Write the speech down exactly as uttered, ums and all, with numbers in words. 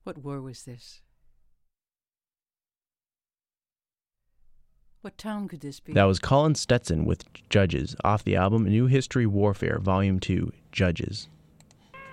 What war was this? What town could this be? That was Colin Stetson with Judges, off the album New History Warfare, Volume two, Judges.